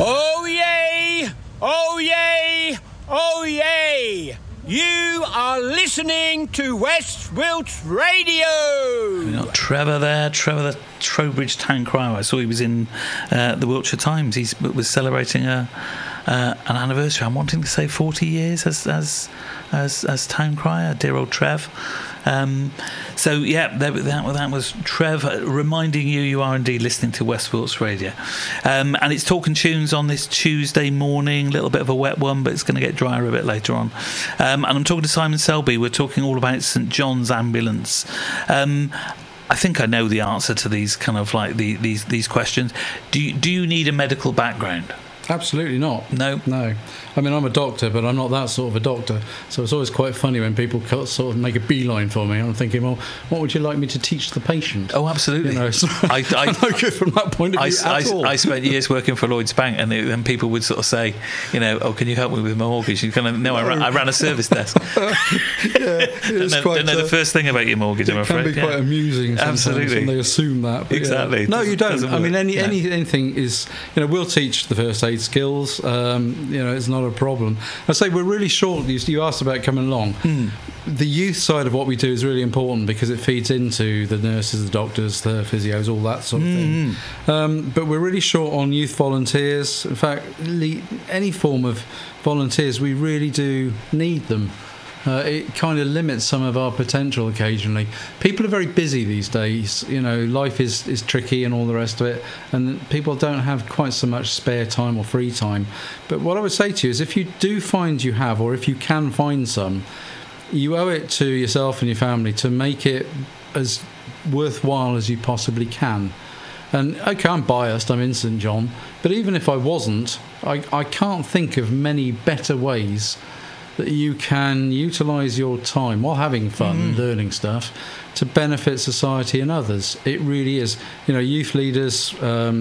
Oh yay! Oh yay! Oh yay! You are listening to West Wilts Radio. We've got Trevor there, Trevor the Trowbridge Town Crier. I saw he was in the Wiltshire Times. He was celebrating an anniversary. I'm wanting to say 40 years as Town Crier, dear old Trev. So yeah, that was Trev reminding you are indeed listening to West Wilts Radio, and it's Talking Tunes on this Tuesday morning. A little bit of a wet one, but it's going to get drier a bit later on. And I'm talking to Simon Selby. We're talking all about St John's Ambulance. I think I know the answer to these kind of like these questions. Do you need a medical background? Absolutely not. No. I mean, I'm a doctor, but I'm not that sort of a doctor. So it's always quite funny when people sort of make a beeline for me. I'm thinking, well, what would you like me to teach the patient? Oh, absolutely. You know, so I'm not good from that point of view at all. I spent years working for Lloyds Bank, and then people would sort of say, oh, can you help me with my mortgage? You kind of no, I ran a service desk. Don't know the first thing about your mortgage. I'm afraid it can be quite amusing. Absolutely, when they assume that. But exactly. Yeah. No, you don't. I mean, anything is. We'll teach the first aid skills. It's not a problem. I say we're really short. You asked about coming along. The youth side of what we do is really important because it feeds into the nurses, the doctors, the physios, all that sort of thing. But we're really short on youth volunteers. In fact, any form of volunteers, we really do need them. It kind of limits some of our potential occasionally. People are very busy these days. Life is tricky and all the rest of it, and people don't have quite so much spare time or free time. But what I would say to you is if you do find you have, or if you can find some, you owe it to yourself and your family to make it as worthwhile as you possibly can. And okay, I'm biased, I'm in St John, but even if I wasn't, I can't think of many better ways that you can utilise your time while having fun and learning stuff to benefit society and others. It really is. Youth leaders,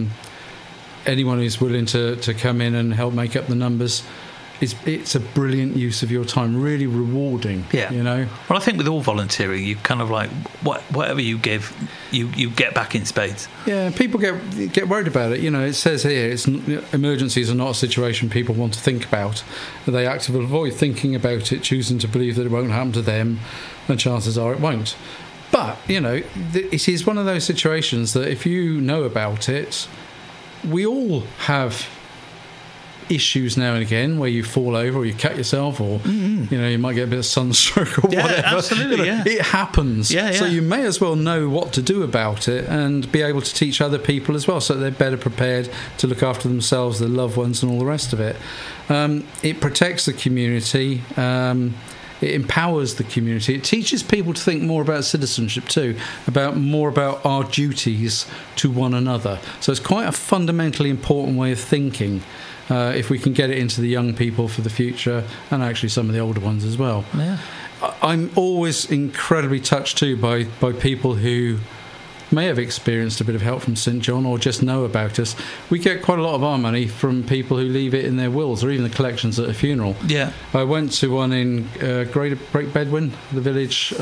anyone who's willing to come in and help make up the numbers, it's a brilliant use of your time, really rewarding. Yeah. Well, I think with all volunteering, you kind of like whatever you give, you get back in spades. Yeah, people get worried about it. It says here, emergencies are not a situation people want to think about. They actively avoid thinking about it, choosing to believe that it won't happen to them, and chances are it won't. But it is one of those situations that if you know about it, we all have issues now and again where you fall over or you cut yourself or you might get a bit of sunstroke or whatever. Absolutely, it happens. So you may as well know what to do about it and be able to teach other people as well so that they're better prepared to look after themselves, their loved ones and all the rest of it. It protects the community. It empowers the community. It teaches people to think more about citizenship too, more about our duties to one another. So it's quite a fundamentally important way of thinking. If we can get it into the young people for the future and actually some of the older ones as well. Yeah. I'm always incredibly touched too by people who may have experienced a bit of help from St John or just know about us. We get quite a lot of our money from people who leave it in their wills or even the collections at a funeral. Yeah. I went to one in Great Bedwin, the village,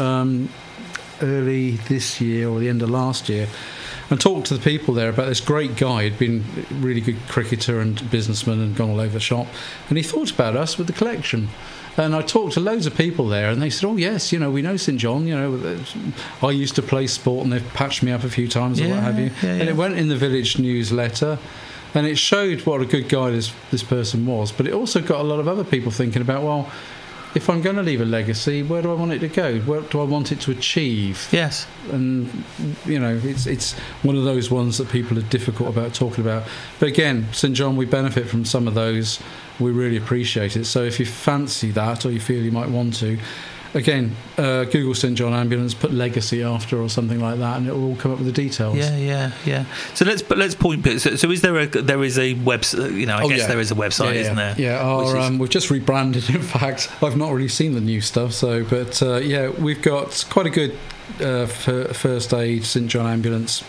early this year or the end of last year, and talked to the people there about this great guy who'd been a really good cricketer and businessman and gone all over the shop, and he thought about us with the collection. And I talked to loads of people there, and they said, "Oh yes, we know St John. I used to play sport, and they've patched me up a few times, or what have you." Yeah. And it went in the village newsletter, and it showed what a good guy this person was. But it also got a lot of other people thinking about, well, if I'm going to leave a legacy, where do I want it to go? What do I want it to achieve? Yes. And, it's one of those ones that people are difficult about talking about. But again, St John, we benefit from some of those. We really appreciate it. So if you fancy that or you feel you might want to, again, Google St John Ambulance, put legacy after or something like that, and it will all come up with the details. Yeah. So let's point. So is there a website? I guess there is a website, isn't there? Yeah. We've just rebranded. In fact, I've not really seen the new stuff. So, but we've got quite a good first aid St John Ambulance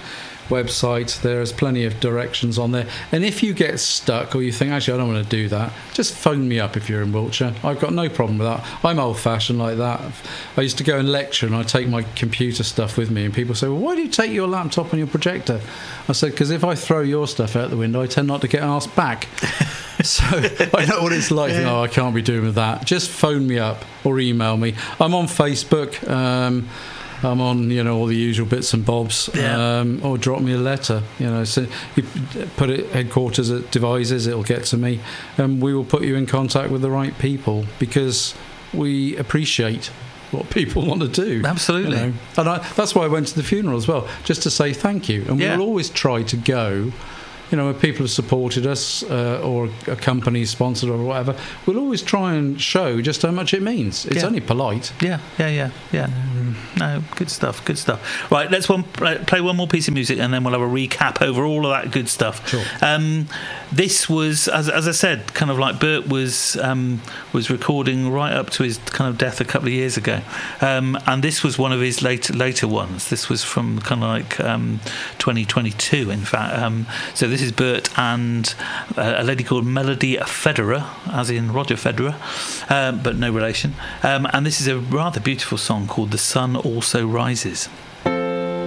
website. There's plenty of directions on there. And if you get stuck or you think, actually, I don't want to do that, just phone me up if you're in Wiltshire. I've got no problem with that. I'm old-fashioned like that. I used to go and lecture and I take my computer stuff with me, and people say, well, why do you take your laptop and your projector? I said, because if I throw your stuff out the window, I tend not to get asked back. So I know what it's like. Oh, I can't be doing with that. Just phone me up or email me. I'm on Facebook. I'm on, all the usual bits and bobs. Or drop me a letter. So you put it headquarters at Devices, it'll get to me, and we will put you in contact with the right people, because we appreciate what people want to do. Absolutely. And that's why I went to the funeral as well, just to say thank you. And we'll always try to go. When people have supported us or a company sponsored or whatever, we'll always try and show just how much it means. It's only polite. Yeah. No, good stuff. Right, let's play one more piece of music, and then we'll have a recap over all of that good stuff. Sure. This was, as I said, kind of like Bert was recording right up to his kind of death a couple of years ago, and this was one of his later ones. This was from kind of like 2022, in fact. So this is Bert and a lady called Melody Federer, as in Roger Federer, but no relation. And this is a rather beautiful song called "The Sun Also Rises."